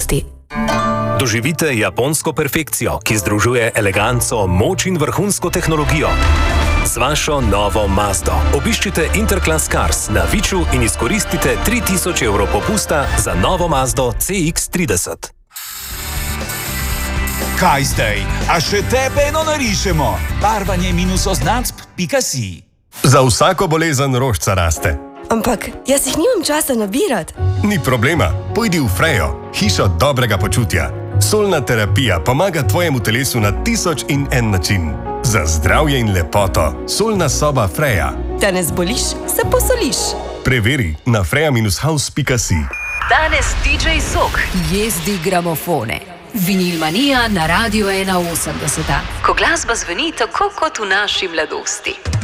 mladosti. Doživite japonsko perfekcijo, ki združuje eleganco, moč in vrhunsko tehnologijo. Z vašo novo Mazdo obiščite Interclass Cars na Viču in izkoristite 3000 evrov popusta za novo Mazdo CX-30. Kaj zdaj? A še tebe eno narišemo? barvanje-oznacb.si. Za vsako bolezen rožca raste. Ampak jaz jih nimam časa nabirati. Ni problema, pojdi v Frejo, hišo dobrega počutja. Solna terapija pomaga tvojemu telesu na 1001 način. Za zdravje in lepoto, solna soba Freja. Da ne zboliš, se posoliš. Preveri na freja-house.si. Danes DJ Sok jezdi gramofone. Vinilmanija na Radio 81. Ko glasba zveni tako kot v naši mladosti.